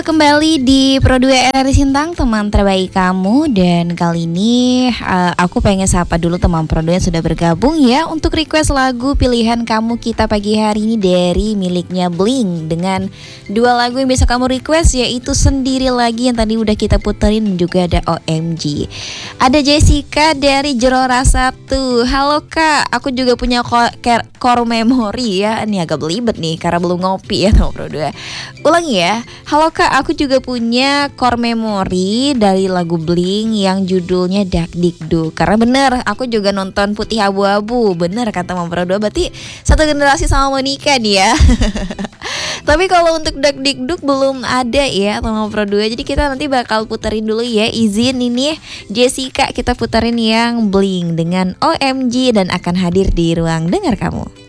Kembali di Pro 2 RRI Sintang, teman terbaik kamu. Dan kali ini aku pengen sapa dulu teman Pro 2 yang sudah bergabung ya, untuk request lagu pilihan kamu kita pagi hari ini dari miliknya Blink. Dengan dua lagu yang bisa kamu request, yaitu Sendiri Lagi yang tadi udah kita puterin, dan juga ada OMG. Ada Jessica dari Jerora 1. Halo kak, aku juga punya core memory ya. Ini agak belibet nih karena belum ngopi ya teman Pro 2. Ulangi ya. Halo kak, aku juga punya core memory dari lagu Blink yang judulnya Dak Dikduk. Karena bener, aku juga nonton Putih Abu-Abu. Bener kata Mama Pro 2, berarti satu generasi sama Monica nih ya. Tapi kalau untuk Dak Dikduk belum ada ya Mama Pro 2. Jadi kita nanti bakal puterin dulu ya. Izin ini Jessica, kita puterin yang Blink dengan OMG dan akan hadir di ruang dengar kamu.